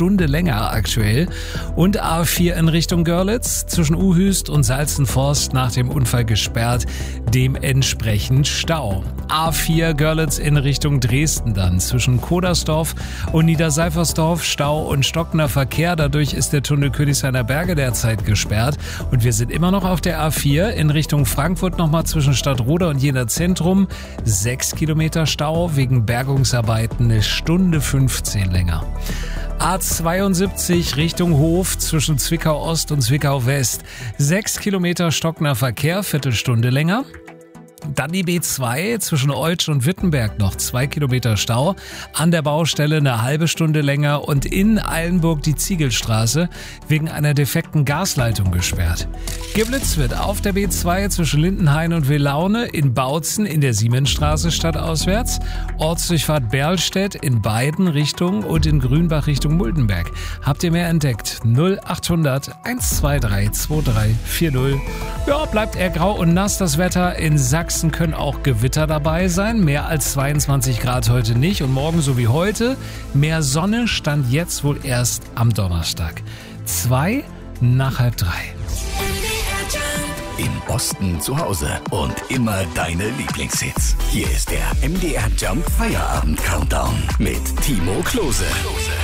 Stunde länger aktuell. Und A4 in Richtung Görlitz zwischen Uhüst und Salzenforst nach dem Unfall gesperrt, dementsprechend Stau. A4 Görlitz in Richtung Dresden dann zwischen Kodersdorf und Niederseifersdorf Stau und stockender Verkehr. Dadurch ist der Tunnel Königshainer Berge derzeit gesperrt. Und wir sind immer noch auf der A4 in Richtung Frankfurt nochmal zwischen Stadtroda und Jena Zentrum. 6 Kilometer Stau wegen Bergungsarbeiten, 1:15 länger. A72 Richtung Hof zwischen Zwickau Ost und Zwickau West. 6 Kilometer stockender Verkehr, Viertelstunde länger. Dann die B2 zwischen Oeltsch und Wittenberg noch 2 Kilometer Stau. An der Baustelle eine halbe Stunde länger und in Eilenburg die Ziegelstraße wegen einer defekten Gasleitung gesperrt. Geblitzt wird auf der B2 zwischen Lindenhain und Wilaune, in Bautzen in der Siemensstraße stadtauswärts, Ortsdurchfahrt Berlstedt in beiden Richtungen und in Grünbach Richtung Muldenberg. Habt ihr mehr entdeckt? 0800 123 2340. Ja, bleibt eher grau und nass das Wetter. In Sachsen können auch Gewitter dabei sein. Mehr als 22 Grad heute nicht und morgen so wie heute. Mehr Sonne stand jetzt wohl erst am Donnerstag. 2 nach halb 3. Im Osten zu Hause und immer deine Lieblingshits. Hier ist der MDR Jump Feierabend Countdown mit Timo Klose.